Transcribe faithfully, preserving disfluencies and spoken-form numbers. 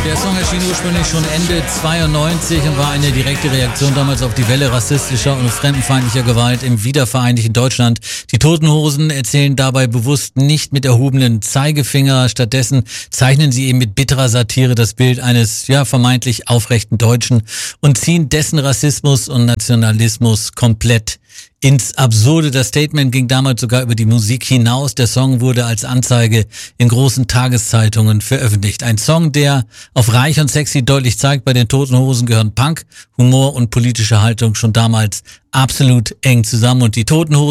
Der Song erschien ursprünglich schon Ende zweiundneunzig und war eine direkte Reaktion damals auf die Welle rassistischer und fremdenfeindlicher Gewalt im wiedervereinigten Deutschland. Die Toten Hosen erzählen dabei bewusst nicht mit erhobenen Zeigefinger. Stattdessen zeichnen sie eben mit bitterer Satire das Bild eines, ja, vermeintlich aufrechten Deutschen und ziehen dessen Rassismus und Nationalismus komplett ins Absurde. Das Statement ging damals sogar über die Musik hinaus. Der Song wurde als Anzeige in großen Tageszeitungen veröffentlicht. Ein Song, der auf Reich und Sexy deutlich zeigt, bei den Toten Hosen gehören Punk, Humor und politische Haltung schon damals absolut eng zusammen. Und die Toten Hosen